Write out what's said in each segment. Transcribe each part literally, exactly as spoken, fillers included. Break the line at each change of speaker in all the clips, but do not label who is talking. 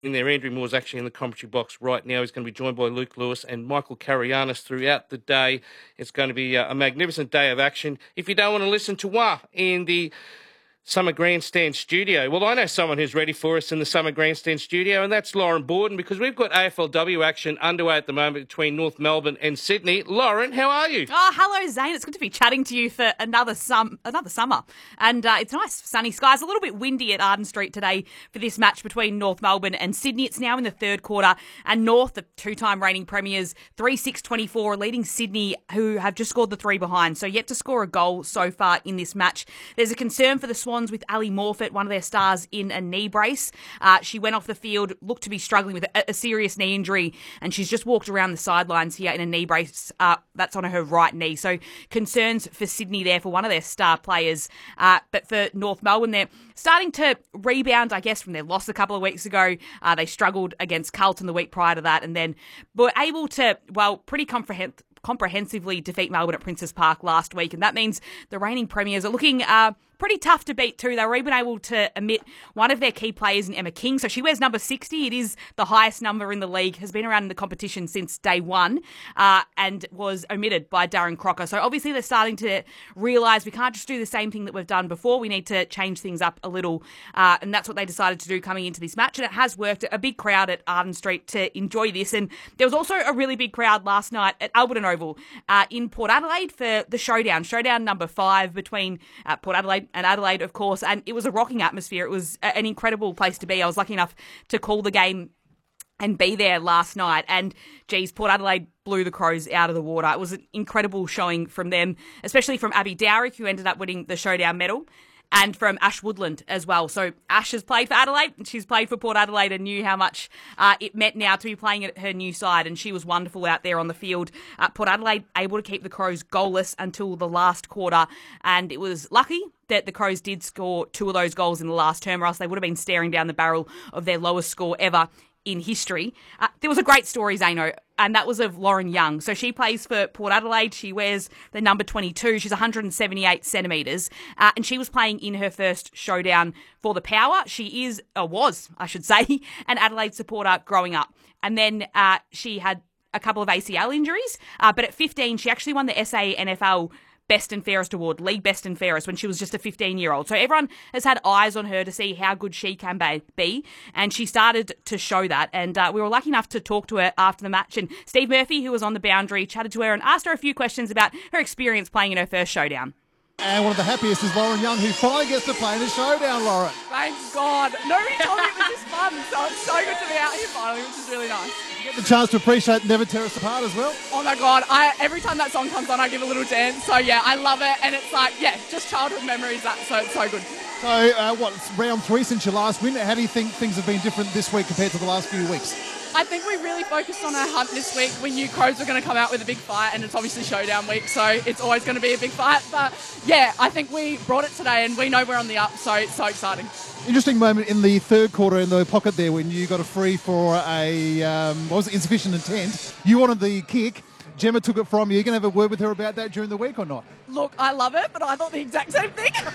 in there. Andrew Moore's actually in the commentary box right now. He's going to be joined by Luke Lewis and Michael Carianis throughout the day. It's going to be a magnificent day of action. If you don't want to listen to Wah in the Summer Grandstand studio, well, I know someone who's ready for us in the Summer Grandstand studio, and that's Lauren Borden, because we've got A F L W action underway at the moment between North Melbourne and Sydney. Lauren, how are you?
Oh, hello, Zane. It's good to be chatting to you for another sum, another summer. And uh, it's nice, sunny skies. A little bit windy at Arden Street today for this match between North Melbourne and Sydney. It's now in the third quarter, and North, the two-time reigning premiers, three six twenty-four, leading Sydney, who have just scored the three behind, so yet to score a goal so far in this match. There's a concern for the Swans with Ali Morfitt, one of their stars, in a knee brace. Uh, she went off the field, looked to be struggling with a, a serious knee injury, and she's just walked around the sidelines here in a knee brace. Uh, that's on her right knee. So concerns for Sydney there for one of their star players. Uh, but for North Melbourne, they're starting to rebound, I guess, from their loss a couple of weeks ago. Uh, they struggled against Carlton the week prior to that, and then were able to, well, pretty comprehend- comprehensively defeat Melbourne at Princes Park last week. And that means the reigning premiers are looking uh, pretty tough to beat too. They were even able to omit one of their key players in Emma King. So she wears number sixty. It is the highest number in the league, has been around in the competition since day one, uh, and was omitted by Darren Crocker. So obviously they're starting to realise we can't just do the same thing that we've done before. We need to change things up a little. Uh, and that's what they decided to do coming into this match. And it has worked. A big crowd at Arden Street to enjoy this. And there was also a really big crowd last night at Alberton Oval uh, in Port Adelaide for the showdown. Showdown number five between uh, Port Adelaide and Adelaide, of course, and it was a rocking atmosphere. It was a- an incredible place to be. I was lucky enough to call the game and be there last night, and geez, Port Adelaide blew the Crows out of the water. It was an incredible showing from them, especially from Abby Dowrick, who ended up winning the showdown medal, and from Ash Woodland as well. So Ash has played for Adelaide, and she's played for Port Adelaide, and knew how much uh, it meant now to be playing at her new side, and she was wonderful out there on the field. Uh, Port Adelaide able to keep the Crows goalless until the last quarter, and it was lucky that the Crows did score two of those goals in the last term, or else they would have been staring down the barrel of their lowest score ever in history. Uh, there was a great story, Zano, and that was of Lauren Young. So she plays for Port Adelaide. She wears the number twenty-two. She's one hundred seventy-eight centimetres, uh, and she was playing in her first showdown for the Power. She is, or was, I should say, an Adelaide supporter growing up. And then uh, she had a couple of A C L injuries, uh, but at fifteen, she actually won the S A N F L Best and Fairest Award, League Best and Fairest, when she was just a fifteen-year-old. So everyone has had eyes on her to see how good she can be, and she started to show that. And uh, we were lucky enough to talk to her after the match, and Steve Murphy, who was on the boundary, chatted to her and asked her a few questions about her experience playing in her first showdown.
And one of the happiest is Lauren Young, who finally gets to play in a showdown, Lauren.
Thank God. Nobody told me it was this fun, so it's so good to be out here finally, which is really nice.
You get the chance to appreciate Never Tear Us Apart as well.
Oh my God, I every time that song comes on, I give a little dance. So yeah, I love it, and it's like, yeah, just childhood memories, that, so it's so good.
So, uh, what, it's round three since your last win. How do you think things have been different this week compared to the last few weeks?
I think we really focused on our hunt this week. We knew Crows were going to come out with a big fight, and it's obviously showdown week, so it's always going to be a big fight. But yeah, I think we brought it today, and we know we're on the up, so it's so exciting.
Interesting moment in the third quarter in the pocket there when you got a free for a, um, what was it, insufficient intent. You wanted the kick. Gemma took it from you. You going to have a word with her about that during the week or not?
Look, I love it, but I thought the exact same thing. Give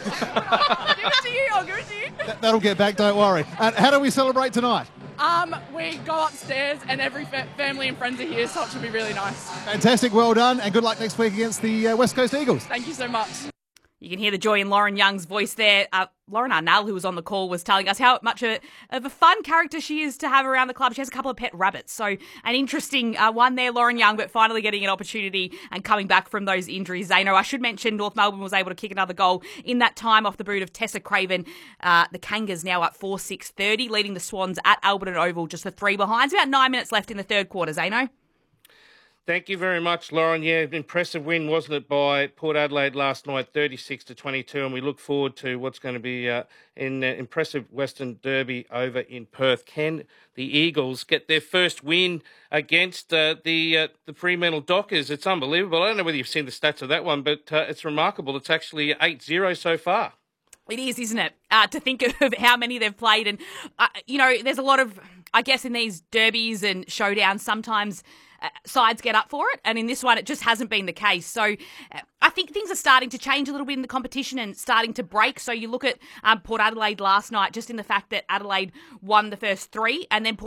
it to you, I'll give it to you.
That, that'll get back, don't worry. And how do we celebrate tonight?
Um, we go upstairs, and every fa- family and friends are here, so it should be really nice.
Fantastic, well done, and good luck next week against the uh, West Coast Eagles.
Thank you so much.
You can hear the joy in Lauren Young's voice there. Uh, Lauren Arnell, who was on the call, was telling us how much of a, of a fun character she is to have around the club. She has a couple of pet rabbits. So an interesting uh, one there, Lauren Young, but finally getting an opportunity and coming back from those injuries. Zano, I should mention North Melbourne was able to kick another goal in that time off the boot of Tessa Craven. Uh, the Kangas now up four six thirty, leading the Swans at Alberton Oval, just the three behind. It's about nine minutes left in the third quarter, Zano.
Thank you very much, Lauren. Yeah, impressive win, wasn't it, by Port Adelaide last night, thirty-six to twenty-two, and we look forward to what's going to be uh, an uh, impressive Western Derby over in Perth. Can the Eagles get their first win against uh, the uh, the Fremantle Dockers? It's unbelievable. I don't know whether you've seen the stats of that one, but uh, it's remarkable. It's actually eight zero so far.
It is, isn't it? Uh, to think of how many they've played. And, uh, you know, there's a lot of, I guess, in these derbies and showdowns, sometimes uh, sides get up for it, and in this one, it just hasn't been the case. So uh, I think things are starting to change a little bit in the competition and starting to break. So you look at um, Port Adelaide last night, just in the fact that Adelaide won the first three, and then Port